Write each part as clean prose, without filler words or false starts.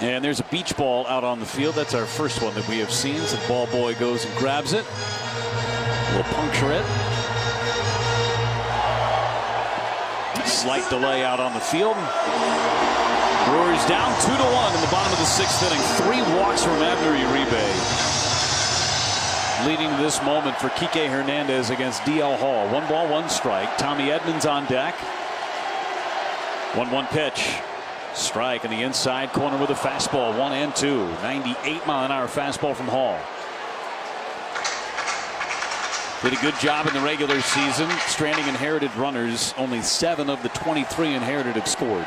And there's a beach ball out on the field. That's our first one that we have seen. So the ball boy goes and grabs it. Will puncture it. Slight delay out on the field. Brewers down 2-1 in the bottom of the 6th inning. 3 walks from Abner Uribe. Leading to this moment for Kike Hernandez against DL Hall. 1 ball, 1 strike. Tommy Edmonds on deck. 1-1 pitch. Strike in the inside corner with a fastball. 1-2. 98-mile-an-hour fastball from Hall. Did a good job in the regular season. Stranding inherited runners. Only 7 of the 23 inherited have scored.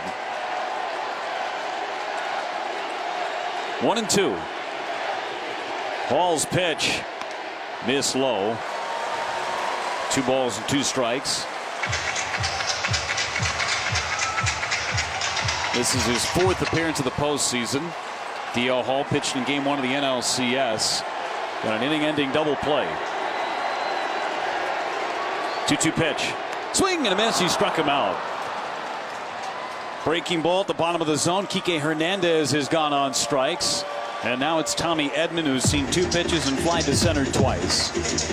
1-2. Hall's pitch. Miss low. 2 balls and 2 strikes. This is his 4th appearance of the postseason. DL Hall pitched in Game 1 of the NLCS. Got an inning-ending double play. 2-2 pitch. Swing and a miss. He struck him out. Breaking ball at the bottom of the zone. Kike Hernandez has gone on strikes. And now it's Tommy Edman, who's seen 2 pitches and fly to center twice.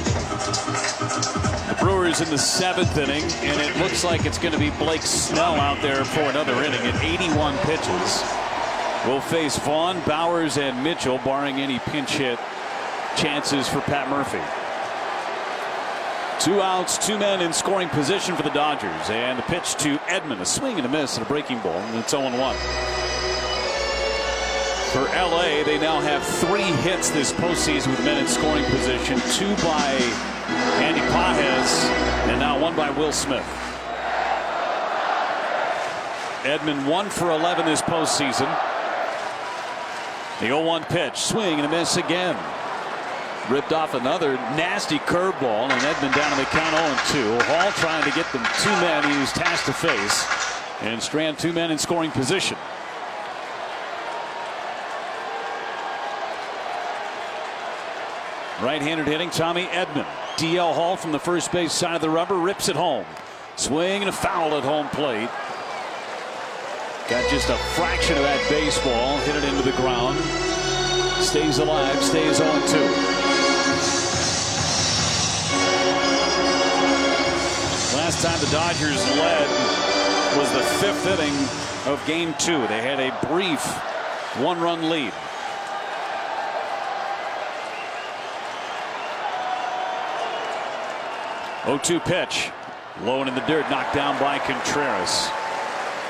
The Brewers in the 7th inning, and it looks like it's going to be Blake Snell out there for another inning at 81 pitches. We'll face Vaughn, Bowers, and Mitchell, barring any pinch hit chances for Pat Murphy. 2 outs, 2 men in scoring position for the Dodgers. And the pitch to Edman, a swing and a miss and a breaking ball, and it's 0-1. For LA, they now have 3 hits this postseason with men in scoring position. 2 by Andy Pages, and now 1 by Will Smith. Edman 1 for 11 this postseason. The 0-1 pitch, swing and a miss again. Ripped off another nasty curveball, and Edman down to the count 0-2. Hall trying to get them 2 men he was tasked to face, and strand 2 men in scoring position. Right-handed hitting Tommy Edman. DL Hall from the first base side of the rubber rips it home. Swing and a foul at home plate. Got just a fraction of that baseball. Hit it into the ground. Stays alive. Stays 0-2. Last time the Dodgers led was the 5th inning of Game 2. They had a brief 1-run lead. 0-2 pitch. Low and in the dirt, knocked down by Contreras.